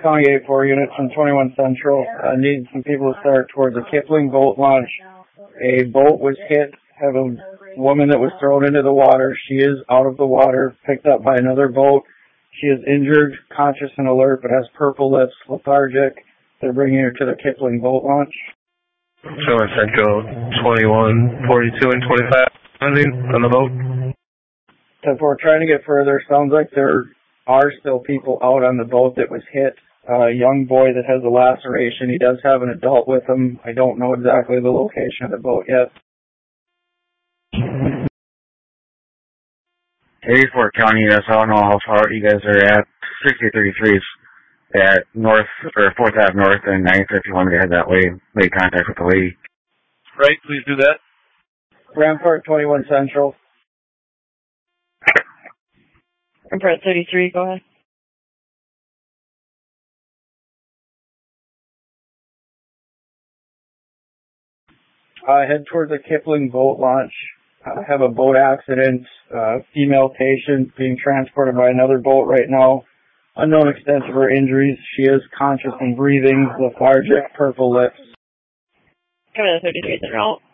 County 8-4 unit from 21 Central. Need some people to start towards the Kipling boat launch. A boat was hit. Have a woman that was thrown into the water. She is out of the water, picked up by another boat. She is injured, conscious and alert, but has purple lips, lethargic. They're bringing her to the Kipling boat launch. So Central 21, 42, and 25 on the boat. So if we're trying to get further, sounds like there are still people out on the boat that was hit. A young boy that has a laceration. He does have an adult with him. I don't know exactly the location of the boat yet. 84 County, I don't know how far you guys are at. 6033 at North, or 4th Ave North and 9th if you want me to head that way, make contact with the lady. Right, please do that. Rampart 21 Central. Rampart 33, go ahead. Head towards the Kipling boat launch. Have a boat accident. Female patient being transported by another boat right now. Unknown extent of her injuries. She is conscious and breathing. Lethargic, purple lips. Come in 33 is en route.